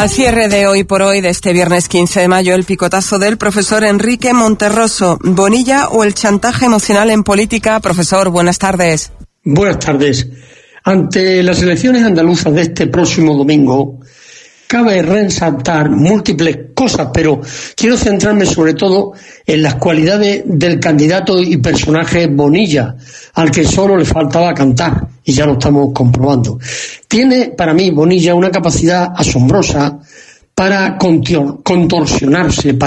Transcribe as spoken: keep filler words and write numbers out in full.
Al cierre de Hoy por Hoy de este viernes quince de mayo, el picotazo del profesor Enrique Monterroso. ¿Bonilla o el chantaje emocional en política? Profesor, buenas tardes. Buenas tardes. Ante las elecciones andaluzas de este próximo domingo, cabe resaltar múltiples cosas, pero quiero centrarme sobre todo en las cualidades del candidato y personaje Bonilla, al que solo le faltaba cantar, y ya lo estamos comprobando. Tiene, para mí, Bonilla una capacidad asombrosa para contorsionarse,